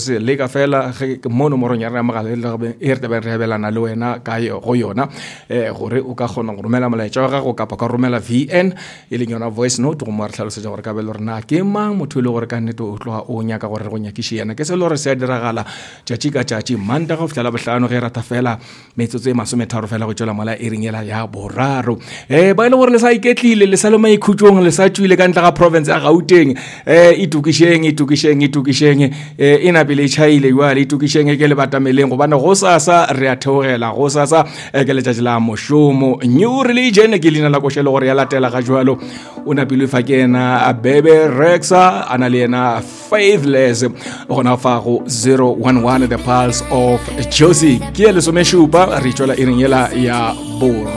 course le ka fela mo nomorong ya rena mogala e re tebeng re hebelana le wena ka go yona gore o ka kgona go romela molaetsa wa gago kapa ka romela VN e leng yona voice note go mo re tlhalosetsa gore ka be le rena ke mang motho le gore ka nnete o tloga o nyaka gore re go nyakiše yena ke se le gore se a diragala tšatši ka tšatši manta go fitlhela bohlano ge rata fela metsotso e 30 fela go tšwela mola e reng ela ya boraro ba ile gore le sa iketlile le sa le maikhutsong le sa tswile ka ntla ga province ya Gauteng itukisheng ina pele chaile jwale itukisheng ke le batameleng go bana go sasa re a theogela go sasa ke le tšatši la moshomo new religion ke lena la koshelo gore ya latela ga jwalo una pele fa kena Bebe Rexa ana le ena Faithless gona fa go 011 the pulse of Josie ke le someshupa re tšwela e reng ela ya boro